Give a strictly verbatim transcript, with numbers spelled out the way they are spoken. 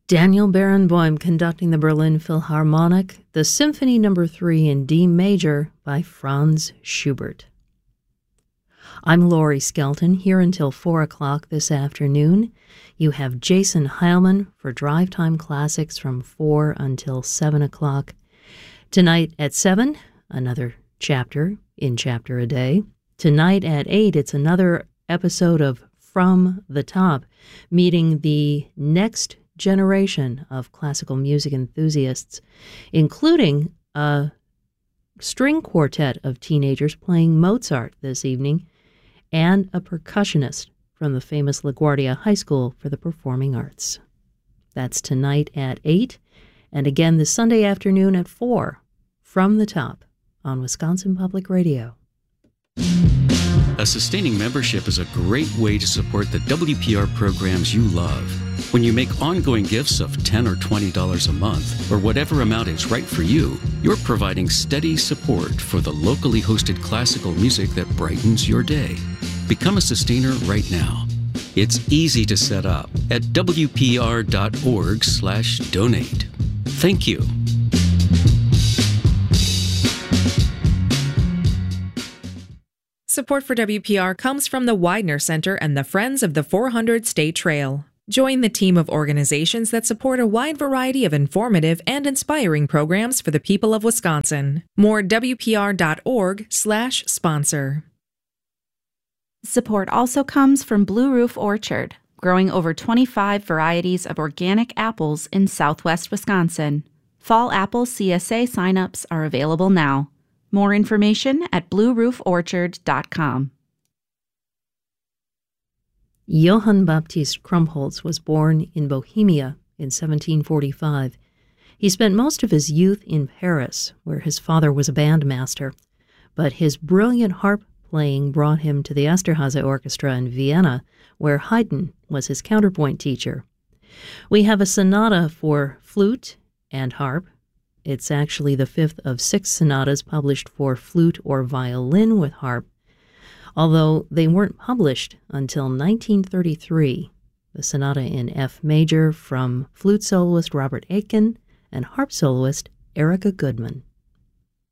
Daniel Barenboim conducting the Berlin Philharmonic, the Symphony Number three in D major by Franz Schubert. I'm Laurie Skelton, here until four o'clock this afternoon. You have Jason Heilman for Drive Time Classics from four until seven o'clock. Tonight at seven, another chapter in Chapter a Day. Tonight at eight, it's another episode of From the Top, meeting the next generation of classical music enthusiasts, including a string quartet of teenagers playing Mozart this evening, and a percussionist from the famous LaGuardia High School for the Performing Arts. That's tonight at eight, and again this Sunday afternoon at four, From the Top on Wisconsin Public Radio. A sustaining membership is a great way to support the W P R programs you love. When you make ongoing gifts of ten dollars or twenty dollars a month, or whatever amount is right for you, you're providing steady support for the locally hosted classical music that brightens your day. Become a sustainer right now. It's easy to set up at W P R dot org slash donate. Thank you. Support for W P R comes from the Widener Center and the Friends of the four hundred State Trail. Join the team of organizations that support a wide variety of informative and inspiring programs for the people of Wisconsin. More W P R dot org slash sponsor. Support also comes from Blue Roof Orchard, growing over twenty-five varieties of organic apples in southwest Wisconsin. Fall apple C S A signups are available now. More information at blue roof orchard dot com. Johann Baptist Krumpholz was born in Bohemia in seventeen forty-five. He spent most of his youth in Paris, where his father was a bandmaster, but his brilliant harp playing brought him to the Esterhazy Orchestra in Vienna, where Haydn was his counterpoint teacher. We have a sonata for flute and harp. It's actually the fifth of six sonatas published for flute or violin with harp, although they weren't published until nineteen thirty-three. The sonata in F major from flute soloist Robert Aitken and harp soloist Erica Goodman.